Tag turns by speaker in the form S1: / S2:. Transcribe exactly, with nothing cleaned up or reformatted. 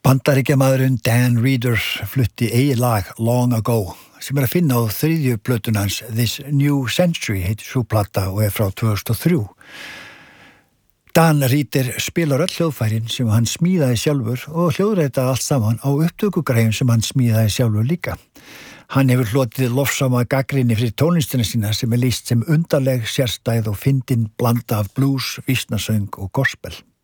S1: Bandaríkjamaðurinn Dan Reeder flutti eigið lag Long Ago sem er að finna á þriðju plötun hans This New Century heitir sú plata og er frá tvö þúsund og þrjú. Dan Reeder spilar öll hljóðfærin sem hann smíðaði sjálfur og hljóðrita allt saman á upptökugræjum sem hann smíðaði sjálfur líka. Hann hefur hlotið lofsama gagnrýni fyrir tónlistina sína sem er lýst sem undarleg, sérstæð og fyndin blanda af blues, vísnasöng og gospel.